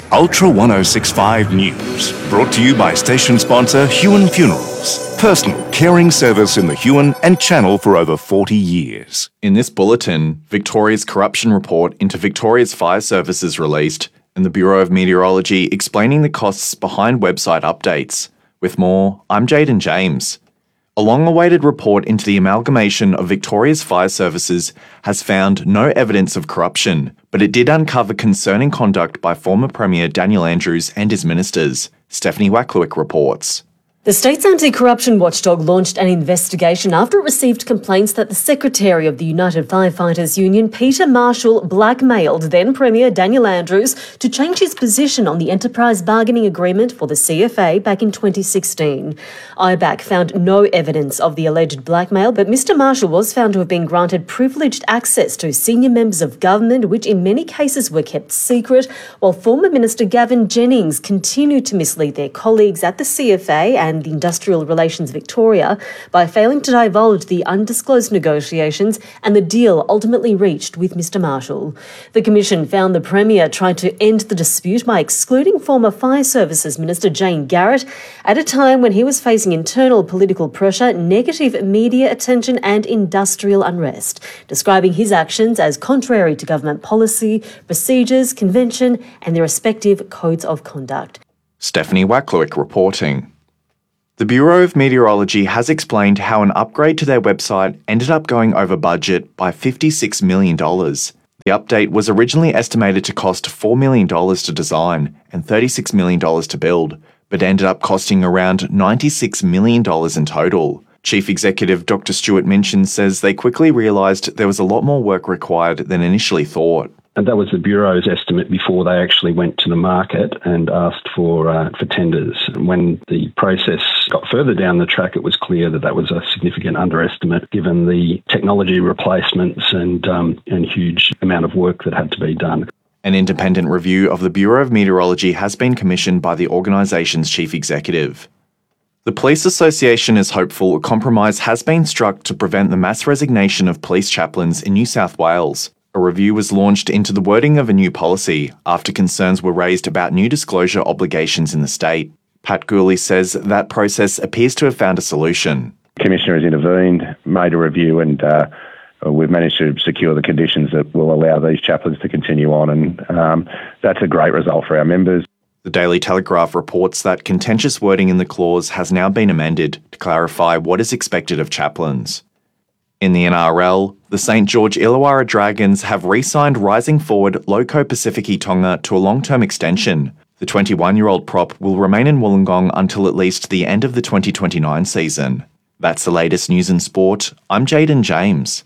Ultra 1065 News, brought to you by station sponsor Huon Funerals. Personal caring service in the Huon and Channel for over 40 years. In this bulletin, Victoria's corruption report into Victoria's fire services released, and the Bureau of Meteorology explaining the costs behind website updates. With more, I'm Jaden James. A long-awaited report into the amalgamation of Victoria's fire services has found no evidence of corruption, but it did uncover concerning conduct by former Premier Daniel Andrews and his ministers. Stephanie Wacklewick reports. The state's anti-corruption watchdog launched an investigation after it received complaints that the Secretary of the United Firefighters Union, Peter Marshall, blackmailed then Premier Daniel Andrews to change his position on the Enterprise Bargaining Agreement for the CFA back in 2016. IBAC found no evidence of the alleged blackmail, but Mr Marshall was found to have been granted privileged access to senior members of government, which in many cases were kept secret, while former Minister Gavin Jennings continued to mislead their colleagues at the CFA and the Industrial Relations Victoria by failing to divulge the undisclosed negotiations and the deal ultimately reached with Mr Marshall. The Commission found the Premier tried to end the dispute by excluding former Fire Services Minister Jane Garrett at a time when he was facing internal political pressure, negative media attention and industrial unrest, describing his actions as contrary to government policy, procedures, convention and their respective codes of conduct. Stephanie Wacklewick reporting. The Bureau of Meteorology has explained how an upgrade to their website ended up going over budget by $56 million. The update was originally estimated to cost $4 million to design and $36 million to build, but ended up costing around $96 million in total. Chief Executive Dr. Stuart Minchin says they quickly realised there was a lot more work required than initially thought. And that was the Bureau's estimate before they actually went to the market and asked for tenders. When the process got further down the track, it was clear that that was a significant underestimate given the technology replacements and huge amount of work that had to be done. An independent review of the Bureau of Meteorology has been commissioned by the organisation's chief executive. The Police Association is hopeful a compromise has been struck to prevent the mass resignation of police chaplains in New South Wales. A review was launched into the wording of a new policy after concerns were raised about new disclosure obligations in the state. Pat Gooley says that process appears to have found a solution. The Commissioner has intervened, made a review, and we've managed to secure the conditions that will allow these chaplains to continue on, and that's a great result for our members. The Daily Telegraph reports that contentious wording in the clause has now been amended to clarify what is expected of chaplains. In the NRL, the St George Illawarra Dragons have re-signed rising forward Loco Pacifici Tonga to a long-term extension. The 21-year-old prop will remain in Wollongong until at least the end of the 2029 season. That's the latest news in sport. I'm Jaden James.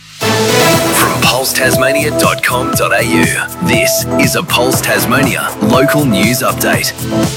From pulsetasmania.com.au, this is a Pulse Tasmania local news update.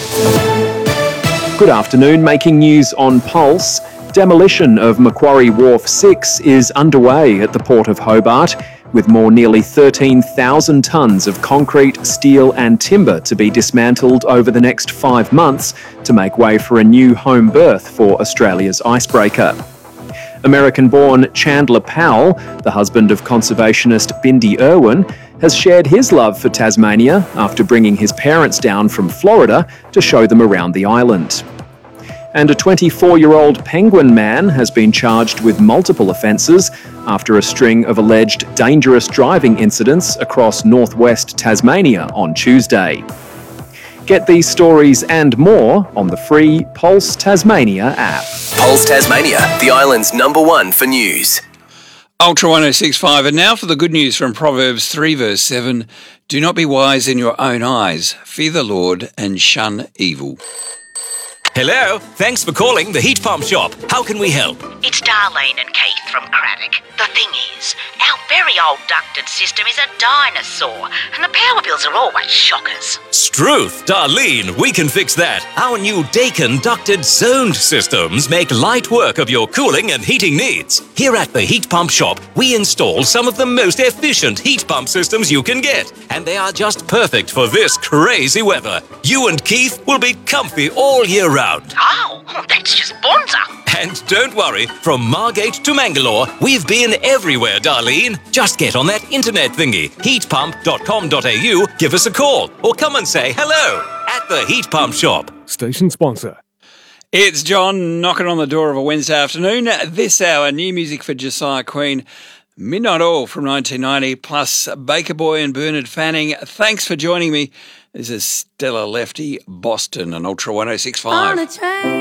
Good afternoon, making news on Pulse. Demolition of Macquarie Wharf 6 is underway at the Port of Hobart, with nearly 13,000 tonnes of concrete, steel and timber to be dismantled over the next 5 months to make way for a new home berth for Australia's icebreaker. American-born Chandler Powell, the husband of conservationist Bindi Irwin, has shared his love for Tasmania after bringing his parents down from Florida to show them around the island. And a 24-year-old Penguin man has been charged with multiple offences after a string of alleged dangerous driving incidents across northwest Tasmania on Tuesday. Get these stories and more on the free Pulse Tasmania app. Pulse Tasmania, the island's #1 for news. Ultra 1065, and now for the good news from Proverbs 3 verse 7. Do not be wise in your own eyes. Fear the Lord and shun evil. Hello, thanks for calling the Heat Pump Shop. How can we help? It's Darlene and Keith from Craddock. The thing is, our very old ducted system is a dinosaur, and the power bills are always shockers. Struth, Darlene, we can fix that. Our new Daikin ducted zoned systems make light work of your cooling and heating needs. Here at the Heat Pump Shop, we install some of the most efficient heat pump systems you can get, and they are just perfect for this crazy weather. You and Keith will be comfy all year round. Oh, that's just bonza. And don't worry, from Margate to Mangalore, galore. We've been everywhere, Darlene. Just get on that internet thingy, heatpump.com.au, give us a call, or come and say hello at the Heat Pump Shop. Station sponsor. It's John knocking on the door of a Wednesday afternoon. This hour, new music for Josiah Queen, Midnight Oil from 1990, plus Baker Boy and Bernard Fanning. Thanks for joining me. This is Stella Lefty, Boston, and Ultra 106.5.